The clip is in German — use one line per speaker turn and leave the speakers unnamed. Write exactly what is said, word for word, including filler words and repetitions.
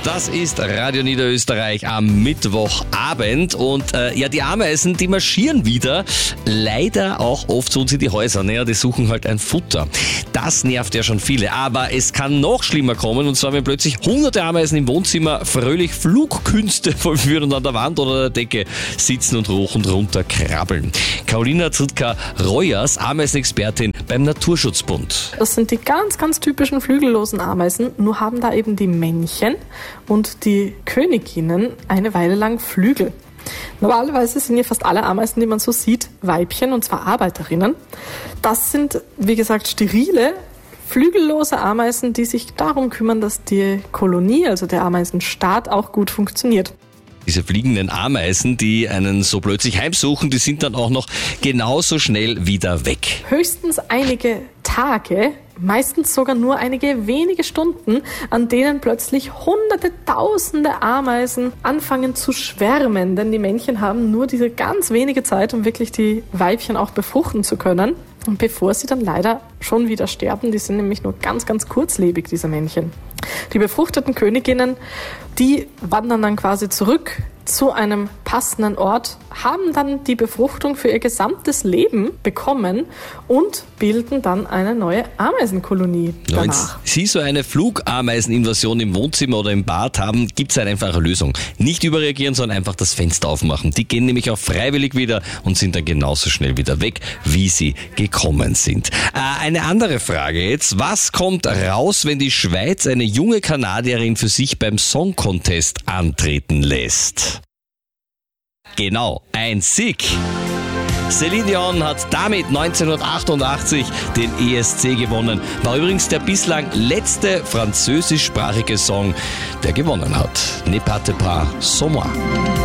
Das ist Radio Niederösterreich am Mittwochabend und äh, ja, die Ameisen, die marschieren wieder, leider auch oft zu uns in die Häuser. Naja, die suchen halt ein Futter. Das nervt ja schon viele, aber es kann noch schlimmer kommen und zwar, wenn plötzlich hunderte Ameisen im Wohnzimmer fröhlich Flugkünste vollführen und an der Wand oder der Decke sitzen und hoch und runter krabbeln. Carolina Zitka-Reuers, Ameisenexpertin beim Naturschutzbund.
Das sind die ganz, ganz typischen flügellosen Ameisen, nur haben da eben die Männchen und die Königinnen eine Weile lang Flügel. Normalerweise sind ja fast alle Ameisen, die man so sieht, Weibchen, und zwar Arbeiterinnen. Das sind, wie gesagt, sterile, flügellose Ameisen, die sich darum kümmern, dass die Kolonie, also der Ameisenstaat, auch gut funktioniert.
Diese fliegenden Ameisen, die einen so plötzlich heimsuchen, die sind dann auch noch genauso schnell wieder weg.
Höchstens einige Tage, meistens sogar nur einige wenige Stunden, an denen plötzlich hunderte, tausende Ameisen anfangen zu schwärmen. Denn die Männchen haben nur diese ganz wenige Zeit, um wirklich die Weibchen auch befruchten zu können. Und bevor sie dann leider schon wieder sterben, die sind nämlich nur ganz, ganz kurzlebig, diese Männchen. Die befruchteten Königinnen, die wandern dann quasi zurück zu einem passenden Ort, haben dann die Befruchtung für ihr gesamtes Leben bekommen und bilden dann eine neue Ameisenkolonie danach.
Wenn Sie so eine Flugameiseninvasion im Wohnzimmer oder im Bad haben, gibt es eine einfache Lösung. Nicht überreagieren, sondern einfach das Fenster aufmachen. Die gehen nämlich auch freiwillig wieder und sind dann genauso schnell wieder weg, wie sie gekommen sind. Äh, eine andere Frage jetzt. Was kommt raus, wenn die Schweiz eine junge Kanadierin für sich beim Song Contest antreten lässt? Genau, ein Sieg. Celine Dion hat damit neunzehnhundertachtundachtzig den E S C gewonnen. War übrigens der bislang letzte französischsprachige Song, der gewonnen hat. Ne partez pas sans moi.